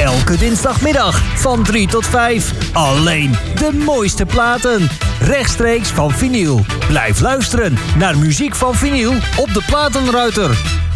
Elke dinsdagmiddag van 3 tot 5. Alleen de mooiste platen. Rechtstreeks van vinyl. Blijf luisteren naar muziek van vinyl op de Platenruiter.